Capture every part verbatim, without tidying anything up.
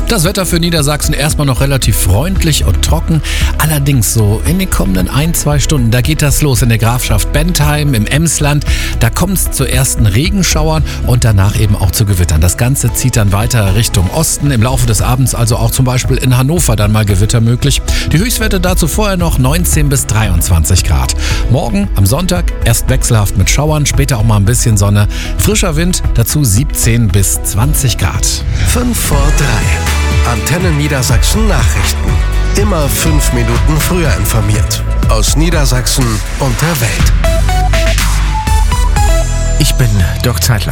Das Wetter für Niedersachsen erstmal noch relativ freundlich und trocken. Allerdings so in den kommenden ein, zwei Stunden, da geht das los in der Grafschaft Bentheim im Emsland. Da kommt es zu ersten Regenschauern und danach eben auch zu Gewittern. Das Ganze zieht dann weiter Richtung Osten. Im Laufe des Abends also auch zum Beispiel in Hannover dann mal Gewitter möglich. Die Höchstwerte dazu vorher noch neunzehn bis dreiundzwanzig Grad. Morgen am Sonntag erst wechselhaft mit Schauern, später auch mal ein bisschen Sonne. Frischer Wind, dazu siebzehn bis zwanzig Grad. fünf vor drei. Antenne Niedersachsen Nachrichten. Immer fünf Minuten früher informiert. Aus Niedersachsen und der Welt. Ich bin Dirk Zeitler.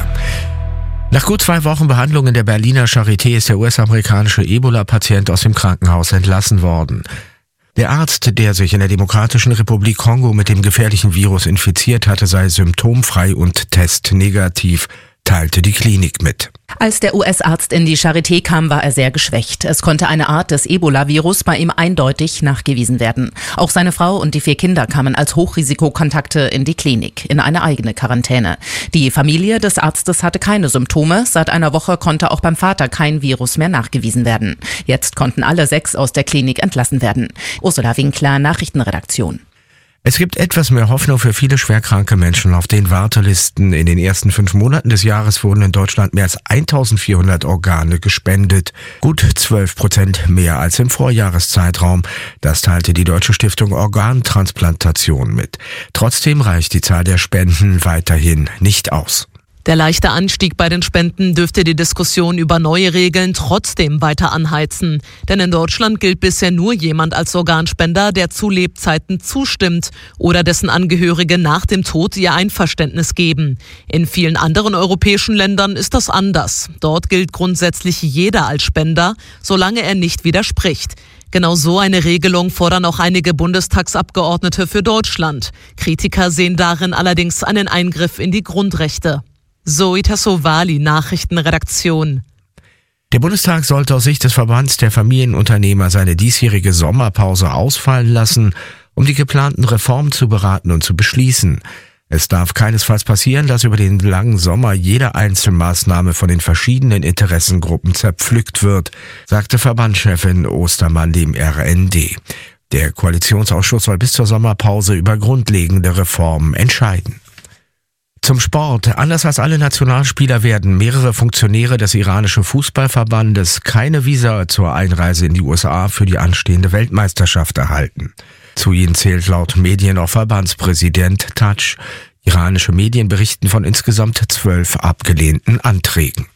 Nach gut zwei Wochen Behandlung in der Berliner Charité ist der U S-amerikanische Ebola-Patient aus dem Krankenhaus entlassen worden. Der Arzt, der sich in der Demokratischen Republik Kongo mit dem gefährlichen Virus infiziert hatte, sei symptomfrei und testnegativ, teilte die Klinik mit. Als der U S-Arzt in die Charité kam, war er sehr geschwächt. Es konnte eine Art des Ebola-Virus bei ihm eindeutig nachgewiesen werden. Auch seine Frau und die vier Kinder kamen als Hochrisikokontakte in die Klinik, in eine eigene Quarantäne. Die Familie des Arztes hatte keine Symptome. Seit einer Woche konnte auch beim Vater kein Virus mehr nachgewiesen werden. Jetzt konnten alle sechs aus der Klinik entlassen werden. Ursula Winkler, Nachrichtenredaktion. Es gibt etwas mehr Hoffnung für viele schwerkranke Menschen auf den Wartelisten. In den ersten fünf Monaten des Jahres wurden in Deutschland mehr als eintausendvierhundert Organe gespendet. Gut zwölf Prozent mehr als im Vorjahreszeitraum. Das teilte die Deutsche Stiftung Organtransplantation mit. Trotzdem reicht die Zahl der Spenden weiterhin nicht aus. Der leichte Anstieg bei den Spenden dürfte die Diskussion über neue Regeln trotzdem weiter anheizen. Denn in Deutschland gilt bisher nur jemand als Organspender, der zu Lebzeiten zustimmt oder dessen Angehörige nach dem Tod ihr Einverständnis geben. In vielen anderen europäischen Ländern ist das anders. Dort gilt grundsätzlich jeder als Spender, solange er nicht widerspricht. Genau so eine Regelung fordern auch einige Bundestagsabgeordnete für Deutschland. Kritiker sehen darin allerdings einen Eingriff in die Grundrechte. Zoe Tassovali, Nachrichtenredaktion. Der Bundestag sollte aus Sicht des Verbands der Familienunternehmer seine diesjährige Sommerpause ausfallen lassen, um die geplanten Reformen zu beraten und zu beschließen. Es darf keinesfalls passieren, dass über den langen Sommer jede Einzelmaßnahme von den verschiedenen Interessengruppen zerpflückt wird, sagte Verbandschefin Ostermann dem R N D. Der Koalitionsausschuss soll bis zur Sommerpause über grundlegende Reformen entscheiden. Zum Sport. Anders als alle Nationalspieler werden mehrere Funktionäre des iranischen Fußballverbandes keine Visa zur Einreise in die U S A für die anstehende Weltmeisterschaft erhalten. Zu ihnen zählt laut Medien auch Verbandspräsident Tadsch. Iranische Medien berichten von insgesamt zwölf abgelehnten Anträgen.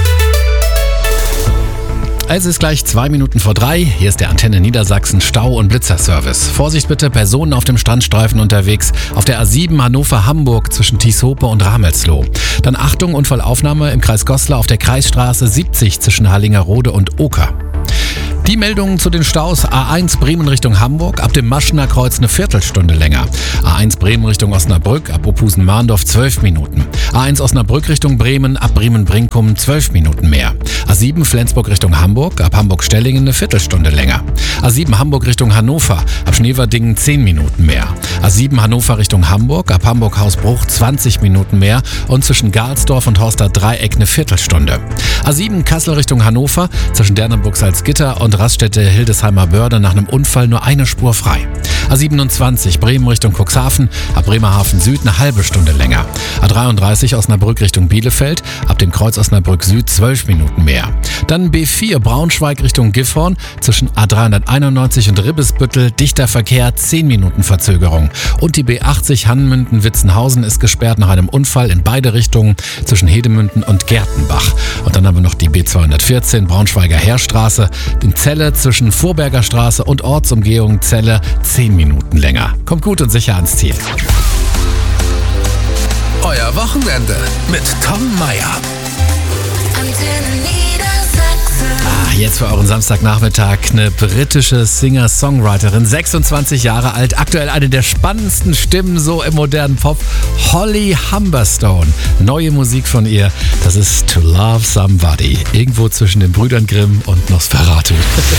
Es ist gleich zwei Minuten vor drei. Hier ist der Antenne Niedersachsen Stau- und Blitzerservice. Vorsicht bitte, Personen auf dem Standstreifen unterwegs. Auf der A sieben Hannover-Hamburg zwischen Tieshope und Ramelsloh. Dann Achtung, Unfallaufnahme im Kreis Goslar auf der Kreisstraße siebzig zwischen Harlingerode und Oker. Die Meldungen zu den Staus: A eins Bremen Richtung Hamburg, ab dem Maschener Kreuz eine Viertelstunde länger. A eins Bremen Richtung Osnabrück, ab Opusen-Mahndorf zwölf Minuten. A eins Osnabrück Richtung Bremen, ab Bremen-Brinkum zwölf Minuten mehr. A sieben Flensburg Richtung Hamburg, ab Hamburg-Stellingen eine Viertelstunde länger. A sieben Hamburg Richtung Hannover, ab Schneverdingen zehn Minuten mehr. A sieben Hannover Richtung Hamburg, ab Hamburg-Hausbruch zwanzig Minuten mehr und zwischen Garlsdorf und Horster Dreieck eine Viertelstunde. A sieben Kassel Richtung Hannover, zwischen Dernenburg-Salzgitter und Raststätte Hildesheimer Börde nach einem Unfall nur eine Spur frei. A siebenundzwanzig Bremen Richtung Cuxhaven, ab Bremerhaven Süd eine halbe Stunde länger. A dreiunddreißig Osnabrück Richtung Bielefeld, ab dem Kreuz Osnabrück Süd zwölf Minuten mehr. Dann B vier Braunschweig Richtung Gifhorn, zwischen A dreihunderteinundneunzig und Ribbesbüttel dichter Verkehr, zehn Minuten Verzögerung. Und die B achtzig Hannmünden-Witzenhausen ist gesperrt nach einem Unfall in beide Richtungen zwischen Hedemünden und Gertenbach. Und dann haben wir noch die B zweihundertvierzehn Braunschweiger Heerstraße, den Celle zwischen Vorberger Straße und Ortsumgehung Celle zehn Minuten länger. Kommt gut und sicher ans Ziel. Euer Wochenende mit Tom Meyer. Ah, jetzt für euren Samstagnachmittag eine britische Singer-Songwriterin, sechsundzwanzig Jahre alt, aktuell eine der spannendsten Stimmen so im modernen Pop, Holly Humberstone. Neue Musik von ihr, das ist To Love Somebody, irgendwo zwischen den Brüdern Grimm und Nosferatu.